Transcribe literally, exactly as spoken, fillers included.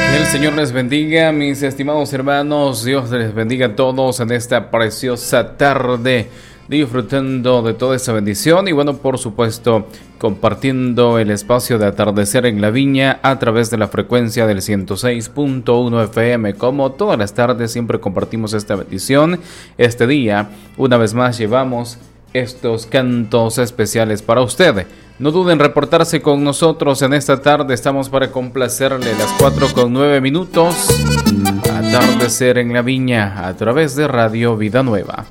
El Señor les bendiga, mis estimados hermanos. Dios les bendiga a todos en esta preciosa tarde, disfrutando de toda esa bendición y bueno, por supuesto, compartiendo el espacio de Atardecer en la Viña a través de la frecuencia del ciento seis punto uno F M. Como todas las tardes, siempre compartimos esta bendición. Este día, una vez más, llevamos estos cantos especiales para usted. No duden en reportarse con nosotros en esta tarde. Estamos para complacerle. Las cuatro con nueve minutos. Atardecer en la Viña a través de Radio Vida Nueva.